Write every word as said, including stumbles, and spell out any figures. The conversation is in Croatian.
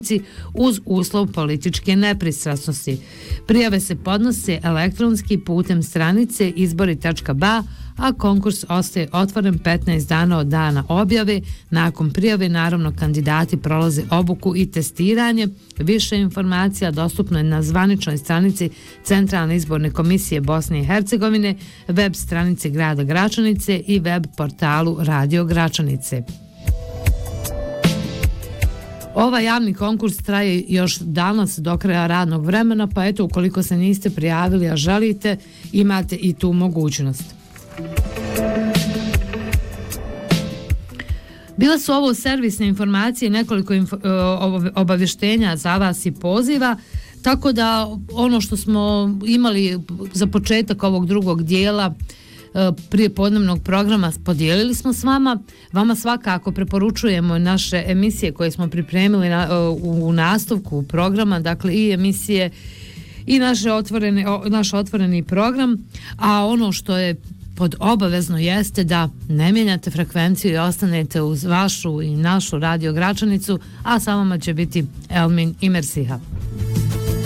uz uslov političke nepristrasnosti. Prijave se podnose elektronski putem stranice izbori tačka ba, a konkurs ostaje otvoren petnaest dana od dana objave. Nakon prijave, naravno, kandidati prolaze obuku i testiranje. Više informacija dostupno je na zvaničnoj stranici Centralne izborne komisije Bosne i Hercegovine, web stranici grada Gračanice i web portalu Radio Gračanice. Ovaj javni konkurs traje još danas do kraja radnog vremena, pa eto, ukoliko se niste prijavili, a želite, imate i tu mogućnost. Bile su ovo servisne informacije, nekoliko info, obavještenja za vas i poziva, tako da ono što smo imali za početak ovog drugog dijela prije podnevnog programa podijelili smo s vama. Vama svakako preporučujemo naše emisije koje smo pripremili na, u nastavku programa, dakle i emisije i naše otvorene, naš otvoreni program, a ono što je pod obavezno jeste da ne mijenjate frekvenciju i ostanete uz vašu i našu Radio Gračanicu, a sa vama će biti Elmin i Mersiha.